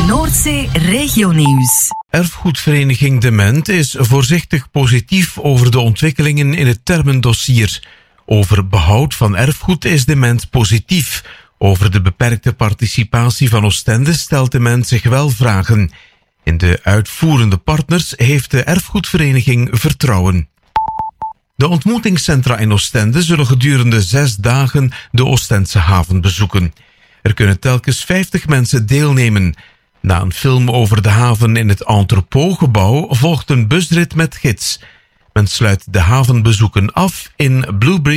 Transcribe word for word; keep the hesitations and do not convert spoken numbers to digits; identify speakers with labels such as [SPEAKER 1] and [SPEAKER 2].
[SPEAKER 1] Noordzee Regionieuws.
[SPEAKER 2] Erfgoedvereniging De Ment is voorzichtig positief over de ontwikkelingen in het termendossier. Over behoud van erfgoed is De Ment positief. Over de beperkte participatie van Oostende stelt De Ment zich wel vragen. In de uitvoerende partners heeft de erfgoedvereniging vertrouwen. De ontmoetingscentra in Oostende zullen gedurende zes dagen de Oostendse haven bezoeken. Er kunnen telkens vijftig mensen deelnemen. Na een film over de haven in het Entrepotgebouw volgt een busrit met gids. Men sluit de havenbezoeken af in Blueberry